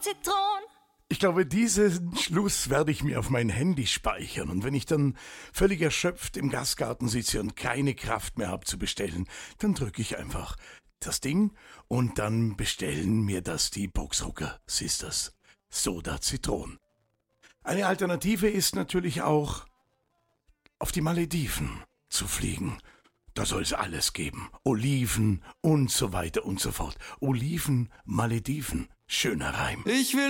Zitron. Ich glaube, diesen Schluss werde ich mir auf mein Handy speichern. Und wenn ich dann völlig erschöpft im Gastgarten sitze und keine Kraft mehr habe zu bestellen, dann drücke ich einfach das Ding und dann bestellen mir das die Boxrucker Sisters. Soda Zitron. Eine Alternative ist natürlich auch, auf die Malediven zu fliegen. Da soll es alles geben. Oliven und so weiter und so fort. Oliven, Malediven. Schöner Reim. Ich will